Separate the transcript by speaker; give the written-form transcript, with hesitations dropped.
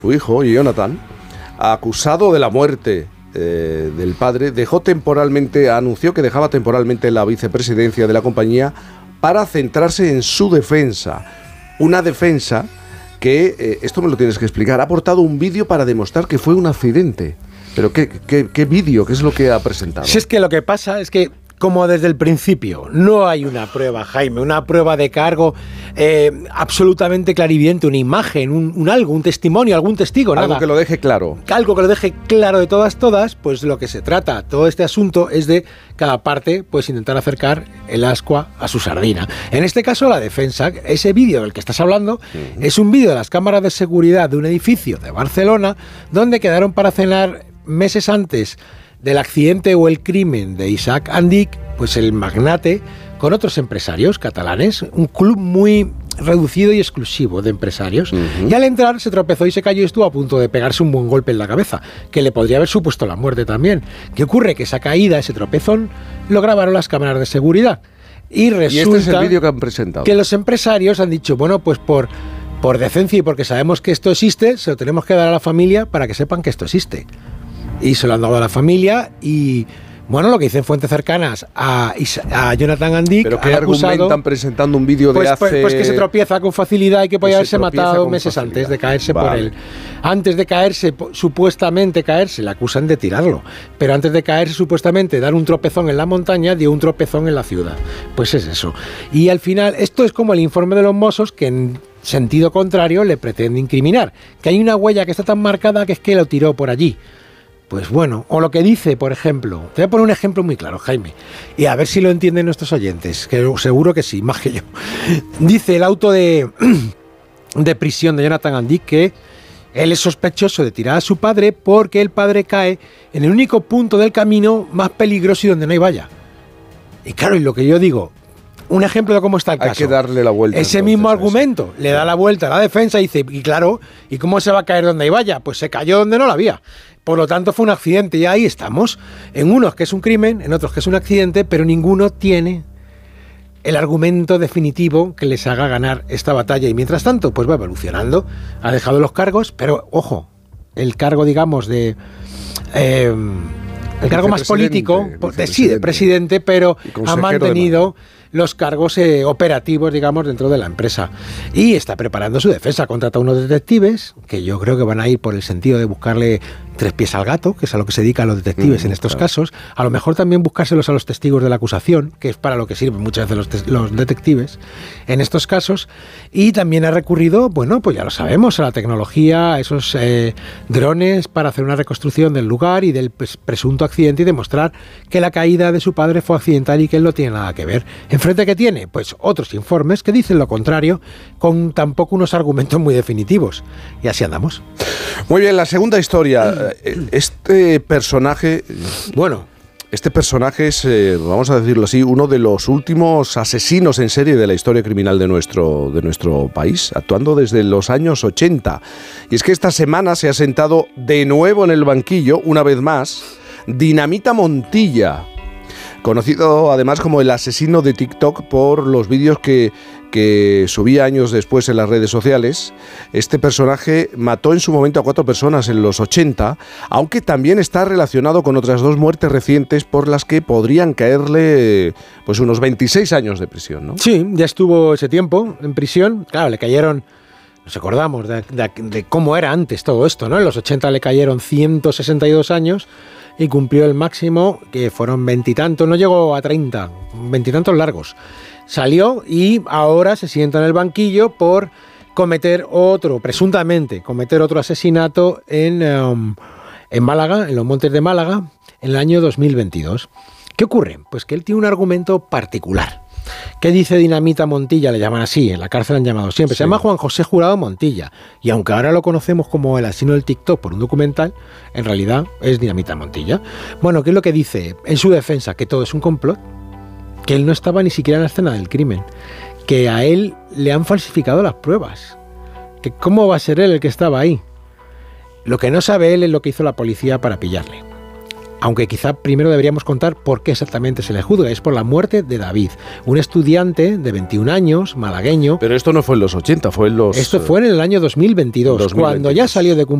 Speaker 1: Su hijo, Jonathan, acusado de la muerte del padre, anunció que dejaba temporalmente la vicepresidencia de la compañía para centrarse en su defensa. Una defensa que, esto me lo tienes que explicar, ha aportado un vídeo para demostrar que fue un accidente. Pero ¿qué vídeo? ¿Qué es lo que ha presentado?
Speaker 2: Si es que lo que pasa es que, como desde el principio no hay una prueba, Jaime, una prueba de cargo absolutamente clarividente, una imagen, un testimonio, algún testigo, nada.
Speaker 1: Algo que lo deje claro.
Speaker 2: Algo que lo deje claro de todas, pues lo que se trata, todo este asunto es de cada parte pues intentar acercar el ascua a su sardina. En este caso la defensa, ese vídeo del que estás hablando, es un vídeo de las cámaras de seguridad de un edificio de Barcelona donde quedaron para cenar meses antes del accidente o el crimen de Isaac Andic, pues el magnate con otros empresarios catalanes, un club muy reducido y exclusivo de empresarios, y al entrar se tropezó y se cayó y estuvo a punto de pegarse un buen golpe en la cabeza, que le podría haber supuesto la muerte también. ¿Qué ocurre? Que esa caída, ese tropezón, lo grabaron las cámaras de seguridad. Y resulta
Speaker 1: este es el vídeo que han presentado.
Speaker 2: Que los empresarios han dicho, bueno, pues por decencia y porque sabemos que esto existe, se lo tenemos que dar a la familia para que sepan que esto existe. Y se lo han dado a la familia y, bueno, lo que dicen fuentes cercanas a Jonathan Andic.
Speaker 1: ¿Pero qué argumentan presentando un vídeo de hace...?
Speaker 2: Pues que se tropieza con facilidad y que podía haberse matado meses antes de caerse por él. Antes de caerse, supuestamente caerse, le acusan de tirarlo. Pero antes de caerse, supuestamente, dar un tropezón en la montaña, dio un tropezón en la ciudad. Pues es eso. Y al final, esto es como el informe de los Mossos que en sentido contrario le pretende incriminar. Que hay una huella que está tan marcada que es que lo tiró por allí. Pues bueno, o lo que dice, por ejemplo, te voy a poner un ejemplo muy claro, Jaime, y a ver si lo entienden nuestros oyentes, que seguro que sí, más que yo. Dice el auto de prisión de Jonathan Andic que él es sospechoso de tirar a su padre porque el padre cae en el único punto del camino más peligroso y donde no hay valla. Y claro, y lo que yo digo, un ejemplo de cómo está el caso.
Speaker 1: Hay que darle la vuelta.
Speaker 2: Ese mismo argumento le da la vuelta a la defensa y dice, y claro, ¿y cómo se va a caer donde hay valla? Pues se cayó donde no la había. Por lo tanto, fue un accidente y ahí estamos. En unos que es un crimen, en otros que es un accidente, pero ninguno tiene el argumento definitivo que les haga ganar esta batalla. Y mientras tanto, pues va evolucionando. Ha dejado los cargos, pero ojo, el cargo, digamos, el cargo más político, de presidente, pero ha mantenido los cargos operativos, digamos, dentro de la empresa. Y está preparando su defensa. Contrata a unos detectives, que yo creo que van a ir por el sentido de buscarle tres pies al gato, que es a lo que se dedican los detectives en estos casos. A lo mejor también buscárselos a los testigos de la acusación, que es para lo que sirven muchas veces los detectives en estos casos. Y también ha recurrido, bueno, pues ya lo sabemos, a la tecnología, a esos drones para hacer una reconstrucción del lugar y del presunto accidente y demostrar que la caída de su padre fue accidental y que él no tiene nada que ver. ¿Enfrente qué tiene? Pues otros informes que dicen lo contrario, con tampoco unos argumentos muy definitivos. Y así andamos.
Speaker 1: Muy bien, la segunda historia. Este personaje es, vamos a decirlo así, uno de los últimos asesinos en serie de la historia criminal de nuestro país, actuando desde los años 80. Y es que esta semana se ha sentado de nuevo en el banquillo, una vez más, Dinamita Montilla, conocido además como el asesino de TikTok por los vídeos que subía años después en las redes sociales. Este personaje mató en su momento a 4 personas en los 80, aunque también está relacionado con otras 2 muertes recientes por las que podrían caerle pues unos 26 años de prisión, ¿no?
Speaker 2: Sí, ya estuvo ese tiempo en prisión. Claro, le cayeron, nos acordamos de cómo era antes todo esto, ¿no? En los 80 le cayeron 162 años y cumplió el máximo, que fueron 20 y tantos, no llegó a 30, 20 y tantos largos. Salió y ahora se sienta en el banquillo por presuntamente cometer otro asesinato en Málaga, en los montes de Málaga, en el año 2022. ¿Qué ocurre? Pues que él tiene un argumento particular. ¿Qué dice Dinamita Montilla? Le llaman así, en la cárcel han llamado siempre. Sí. Se llama Juan José Jurado Montilla. Y aunque ahora lo conocemos como el asesino del TikTok por un documental, en realidad es Dinamita Montilla. Bueno, ¿qué es lo que dice en su defensa? Que todo es un complot. Que él no estaba ni siquiera en la escena del crimen. Que a él le han falsificado las pruebas. Que cómo va a ser él el que estaba ahí. Lo que no sabe él es lo que hizo la policía para pillarle. aunque quizá primero deberíamos contar por qué exactamente se le juzga. Es por la muerte de David, un estudiante de 21 años, malagueño.
Speaker 1: Pero esto no fue en los 80, fue en los...
Speaker 2: Esto fue en el año 2022, cuando ya salió de cumplir